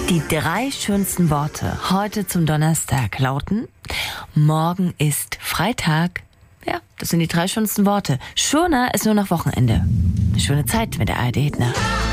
Die 3 schönsten Worte heute zum Donnerstag lauten: Morgen ist Freitag. Ja, das sind die 3 schönsten Worte. Schöner ist nur noch Wochenende. Eine schöne Zeit mit der ARD Hit Nacht.